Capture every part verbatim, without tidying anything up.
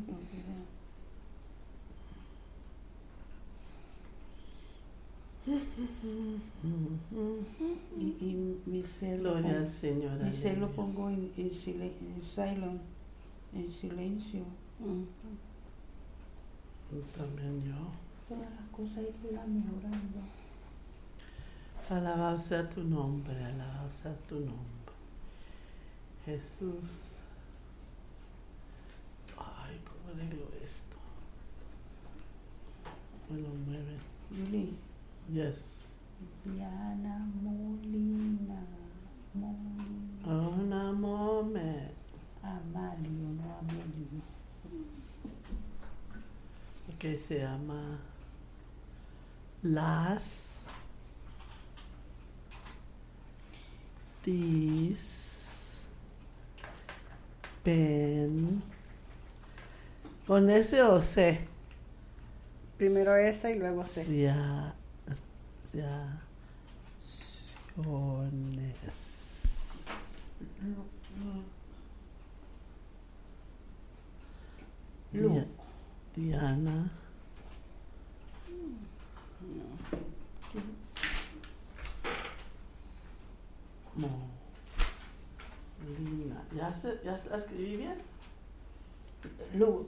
Y, y mi cel, Gloria al Señor. Mi cel lo pongo en, en, silen, en silent, en silencio. Mm. También yo. Todas las cosas hay que irlas mejorando. Alabado sea tu nombre, alabado sea tu nombre. Jesús. Ay, ¿cómo arreglo esto? Me lo mueve. Yuli. Yes. Diana Molina. Molina. Una moment. Amalio, no Amelio. Que se llama Las Dispen. ¿Con S o C? Primero esa y luego C. Ya. Ya. Lu. Diana. No. Molina. ¿Ya, se, ¿Ya la escribí bien? Lu.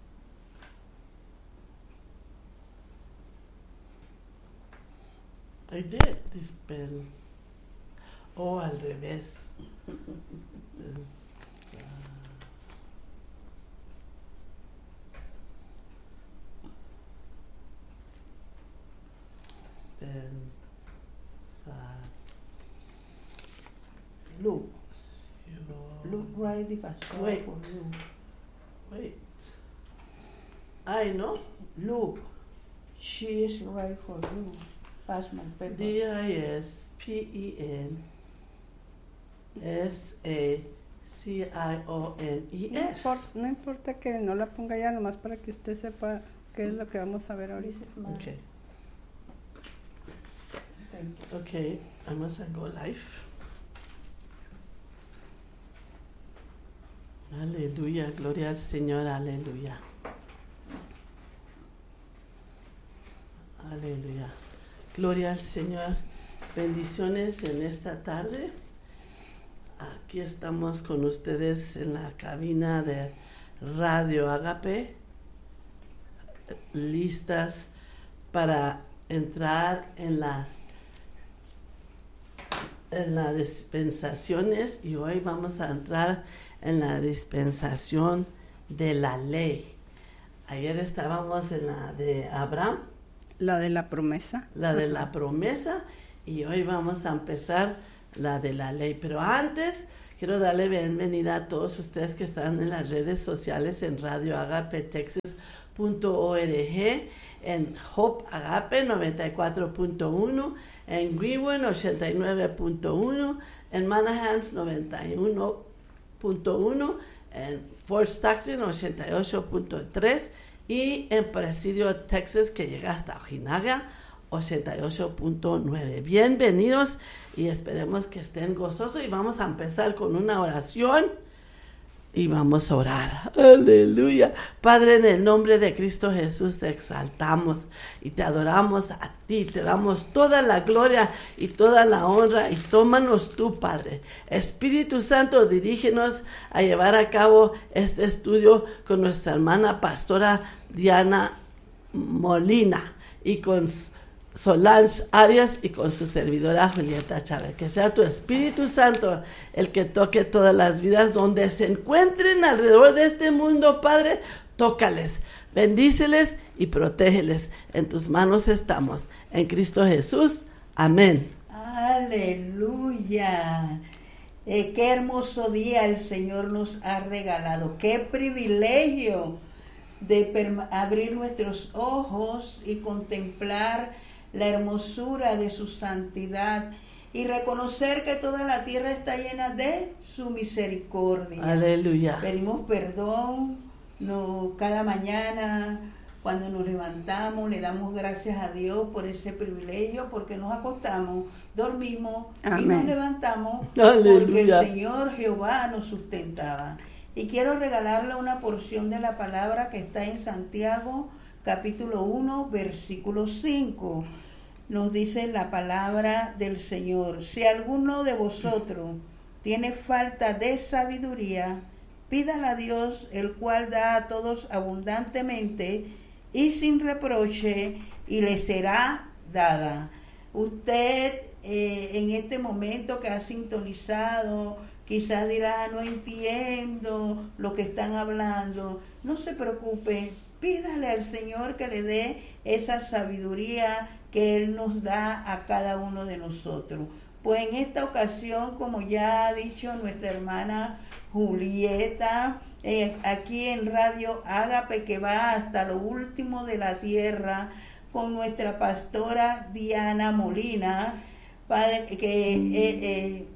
I did dispense. Oh, al revés. Look. Look right the pastor Wait. for you. Wait. I know. Look. She is right for you. Pass my paper. D I S P E N S A C I O N E No S. importa, no importa que no la ponga ya, nomás para que usted sepa qué es lo que vamos a ver This ahorita. is mine. Okay. Thank you. Okay. Vamos a go live. Aleluya, gloria al Señor, aleluya. Aleluya. Gloria al Señor. Bendiciones en esta tarde. Aquí estamos con ustedes en la cabina de Radio Agape, listas para entrar en las en las dispensaciones, y hoy vamos a entrar en la dispensación de la ley. Ayer estábamos en la de Abraham, La de la promesa. la de la promesa, y hoy vamos a empezar la de la ley. Pero antes quiero darle bienvenida a todos ustedes que están en las redes sociales, en Radio Agape Texas punto org, en Hope Agape noventa y cuatro punto uno, en Greenwood ochenta y nueve punto uno, en Manahams noventa y uno punto uno, en Fort Stockton ochenta y ocho punto tres y en Presidio, Texas, que llega hasta Ojinaga ochenta y ocho punto nueve. Bienvenidos y esperemos que estén gozosos, y vamos a empezar con una oración y vamos a orar. Aleluya. Padre, en el nombre de Cristo Jesús te exaltamos y te adoramos a ti, te damos toda la gloria y toda la honra, y tómanos tú, Padre. Espíritu Santo, dirígenos a llevar a cabo este estudio con nuestra hermana pastora Diana Molina y con Solange Arias y con su servidora Julieta Chávez. Que sea tu Espíritu Santo el que toque todas las vidas donde se encuentren alrededor de este mundo, Padre. Tócales, bendíceles y protégeles. En tus manos estamos, en Cristo Jesús. Amén. Aleluya. Eh, qué hermoso día el Señor nos ha regalado. Qué privilegio de perma- abrir nuestros ojos y contemplar la hermosura de su santidad y reconocer que toda la tierra está llena de su misericordia. Aleluya. Pedimos perdón no, cada mañana cuando nos levantamos, le damos gracias a Dios por ese privilegio, porque nos acostamos, dormimos. Amén. Y nos levantamos. Aleluya. Porque el Señor Jehová nos sustentaba. Y quiero regalarle una porción de la palabra que está en Santiago, capítulo uno, versículo cinco. Nos dice la palabra del Señor: si alguno de vosotros tiene falta de sabiduría, pídala a Dios, el cual da a todos abundantemente y sin reproche, y le será dada. Usted eh, en este momento que ha sintonizado, quizás dirá: no entiendo lo que están hablando. No se preocupe, pídale al Señor que le dé esa sabiduría que Él nos da a cada uno de nosotros. Pues en esta ocasión, como ya ha dicho nuestra hermana Julieta, eh, aquí en Radio Ágape, que va hasta lo último de la tierra, con nuestra pastora Diana Molina, padre, que eh, eh,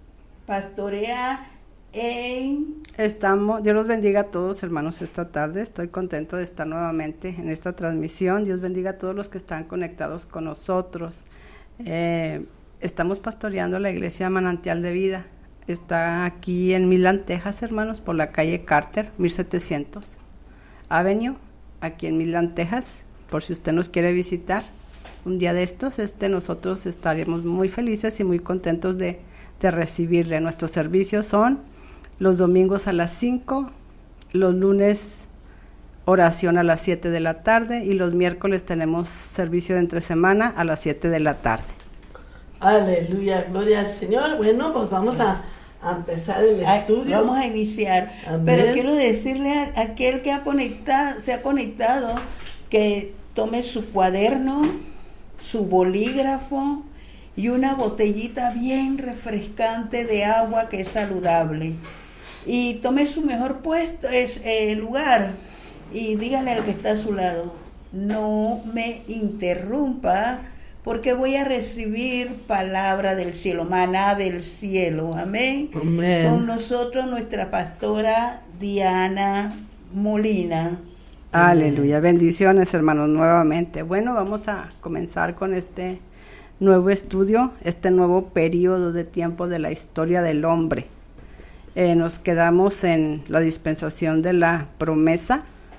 pastorea en... Estamos, Dios los bendiga a todos, hermanos, esta tarde. Estoy contento de estar nuevamente en esta transmisión. Dios bendiga a todos los que están conectados con nosotros. Eh, estamos pastoreando la iglesia Manantial de Vida. Está aquí en Midland, Texas, hermanos, por la calle Carter, mil setecientos Avenue, aquí en Midland, Texas, por si usted nos quiere visitar un día de estos. Este, nosotros estaremos muy felices y muy contentos de, de recibirle. Nuestros servicios son los domingos a las cinco, los lunes oración a las siete de la tarde y los miércoles tenemos servicio de entre semana a las siete de la tarde. Aleluya, gloria al Señor. Bueno, pues vamos a, a empezar el estudio. Vamos a iniciar. Amén. Pero quiero decirle a aquel que ha conectado, se ha conectado, que tome su cuaderno, su bolígrafo y una botellita bien refrescante de agua que es saludable. Y tome su mejor puesto, es eh, lugar, y dígale al que está a su lado: no me interrumpa, porque voy a recibir palabra del cielo, maná del cielo. Amén. Amén. Con nosotros nuestra pastora Diana Molina. Aleluya. Bendiciones, hermanos, nuevamente. Bueno, vamos a comenzar con este nuevo estudio, este nuevo periodo de tiempo de la historia del hombre. Eh, nos quedamos en la dispensación de la promesa.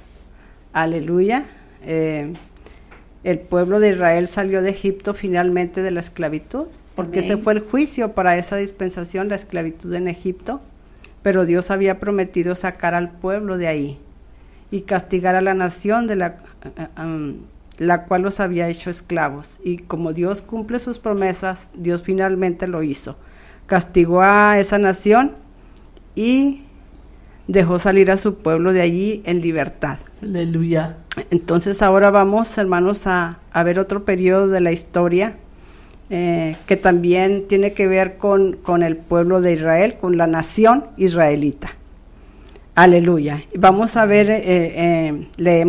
Aleluya. Eh, el pueblo de Israel salió de Egipto finalmente de la esclavitud, porque Amén. Ese fue el juicio para esa dispensación, la esclavitud en Egipto, pero Dios había prometido sacar al pueblo de ahí y castigar a la nación de la, um, la cual los había hecho esclavos. Y como Dios cumple sus promesas, Dios finalmente lo hizo. Castigó a esa nación y dejó salir a su pueblo de allí en libertad. Aleluya. Entonces ahora vamos, hermanos, a, a ver otro periodo de la historia eh, que también tiene que ver con, con el pueblo de Israel, con la nación israelita. Aleluya. Vamos a ver, eh, eh, leemos